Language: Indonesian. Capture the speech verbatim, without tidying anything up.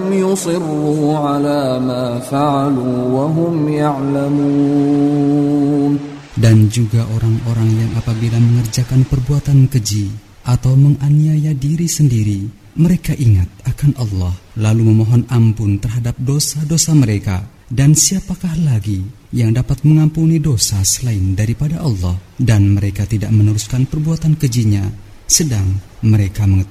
يصروا على ما فعلوا وهم يعلمون. Dan juga orang-orang yang apabila mengerjakan perbuatan keji atau menganiaya diri sendiri, mereka ingat akan Allah, lalu memohon ampun terhadap dosa-dosa mereka. Dan siapakah lagi yang dapat mengampuni dosa selain daripada Allah? Dan mereka tidak meneruskan perbuatan kejinya, sedang mereka mengetahui